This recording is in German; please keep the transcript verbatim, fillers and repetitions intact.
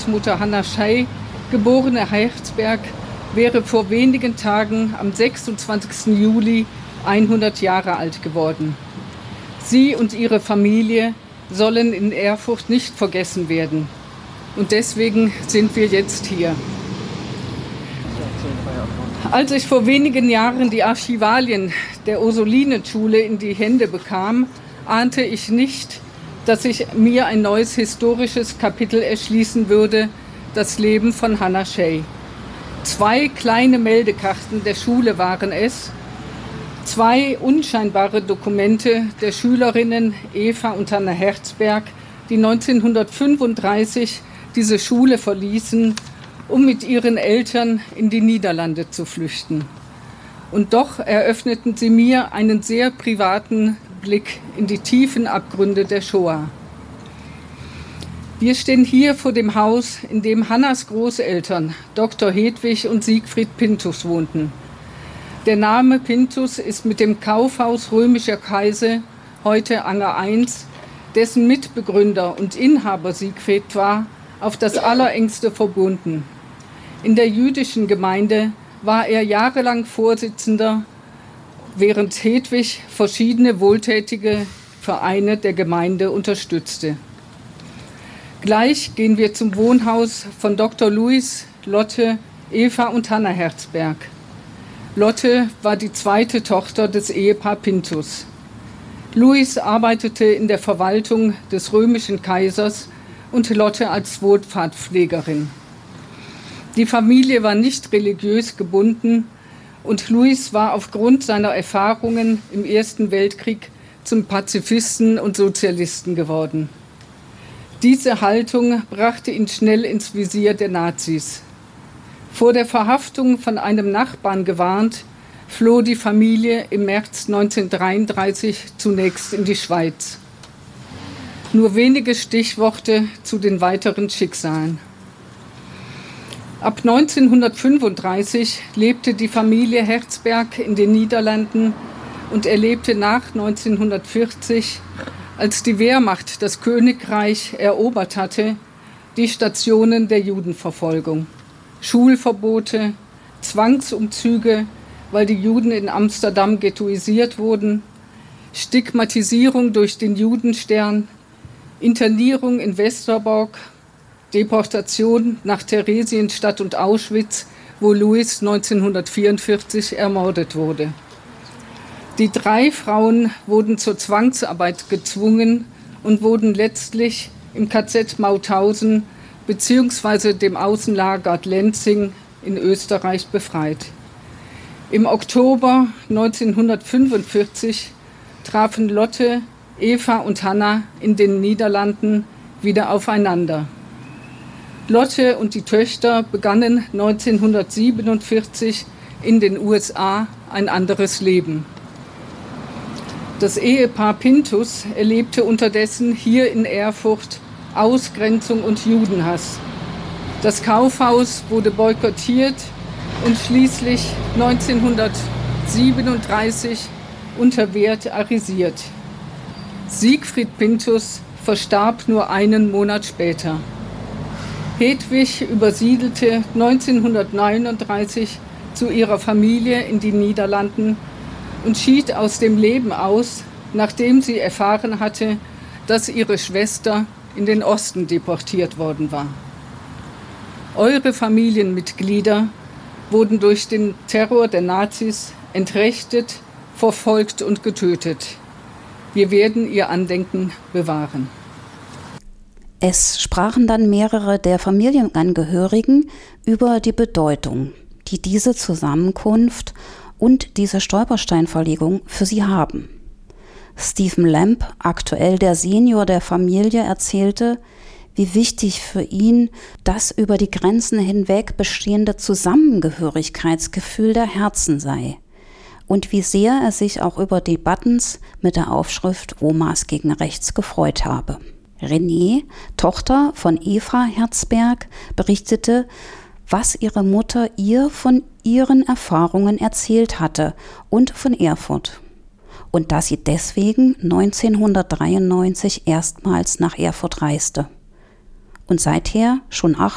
Großmutter Hannah Schey, geborene Herzberg, wäre vor wenigen Tagen am sechsundzwanzigsten Juli hundert Jahre alt geworden. Sie und ihre Familie sollen in Erfurt nicht vergessen werden. Und deswegen sind wir jetzt hier. Als ich vor wenigen Jahren die Archivalien der Ursulinenschule in die Hände bekam, ahnte ich nicht, dass sich mir ein neues historisches Kapitel erschließen würde, das Leben von Hannah Schey. Zwei kleine Meldekarten der Schule waren es, zwei unscheinbare Dokumente der Schülerinnen Eva und Hannah Herzberg, die neunzehnhundertfünfunddreißig diese Schule verließen, um mit ihren Eltern in die Niederlande zu flüchten. Und doch eröffneten sie mir einen sehr privaten Blick in die tiefen Abgründe der Shoah. Wir stehen hier vor dem Haus, in dem Hannas Großeltern, Doktor Hedwig und Siegfried Pinthus, wohnten. Der Name Pinthus ist mit dem Kaufhaus Römischer Kaiser, heute Anger eins, dessen Mitbegründer und Inhaber Siegfried war, auf das Allerengste verbunden. In der jüdischen Gemeinde war er jahrelang Vorsitzender, während Hedwig verschiedene wohltätige Vereine der Gemeinde unterstützte. Gleich gehen wir zum Wohnhaus von Doktor Louis, Lotte, Eva und Hannah Herzberg. Lotte war die zweite Tochter des Ehepaar Pinthus. Louis arbeitete in der Verwaltung des römischen Kaisers und Lotte als Wohlfahrtspflegerin. Die Familie war nicht religiös gebunden und Louis war aufgrund seiner Erfahrungen im Ersten Weltkrieg zum Pazifisten und Sozialisten geworden. Diese Haltung brachte ihn schnell ins Visier der Nazis. Vor der Verhaftung von einem Nachbarn gewarnt, floh die Familie im März neunzehnhundertdreiunddreißig zunächst in die Schweiz. Nur wenige Stichworte zu den weiteren Schicksalen. Ab neunzehnhundertfünfunddreißig lebte die Familie Herzberg in den Niederlanden und erlebte nach neunzehnhundertvierzig, als die Wehrmacht das Königreich erobert hatte, die Stationen der Judenverfolgung. Schulverbote, Zwangsumzüge, weil die Juden in Amsterdam ghettoisiert wurden, Stigmatisierung durch den Judenstern, Internierung in Westerbork, Deportation nach Theresienstadt und Auschwitz, wo Louis neunzehnhundertvierundvierzig ermordet wurde. Die drei Frauen wurden zur Zwangsarbeit gezwungen und wurden letztlich im K Z Mauthausen bzw. dem Außenlager Lenzing in Österreich befreit. Im Oktober neunzehnhundertfünfundvierzig trafen Lotte, Eva und Hannah in den Niederlanden wieder aufeinander. Lotte und die Töchter begannen neunzehnhundertsiebenundvierzig in den U S A ein anderes Leben. Das Ehepaar Pinthus erlebte unterdessen hier in Erfurt Ausgrenzung und Judenhass. Das Kaufhaus wurde boykottiert und schließlich neunzehnhundertsiebenunddreißig unter Wert arisiert. Siegfried Pinthus verstarb nur einen Monat später. Hedwig übersiedelte neunzehnhundertneununddreißig zu ihrer Familie in die Niederlanden und schied aus dem Leben aus, nachdem sie erfahren hatte, dass ihre Schwester in den Osten deportiert worden war. Eure Familienmitglieder wurden durch den Terror der Nazis entrechtet, verfolgt und getötet. Wir werden ihr Andenken bewahren. Es sprachen dann mehrere der Familienangehörigen über die Bedeutung, die diese Zusammenkunft und diese Stolpersteinverlegung für sie haben. Stephen Lamb, aktuell der Senior der Familie, erzählte, wie wichtig für ihn das über die Grenzen hinweg bestehende Zusammengehörigkeitsgefühl der Herzen sei und wie sehr er sich auch über die Buttons mit der Aufschrift Omas gegen Rechts gefreut habe. Renée, Tochter von Eva Herzberg, berichtete, was ihre Mutter ihr von ihren Erfahrungen erzählt hatte und von Erfurt. Und dass sie deswegen neunzehnhundertdreiundneunzig erstmals nach Erfurt reiste. Und seither schon acht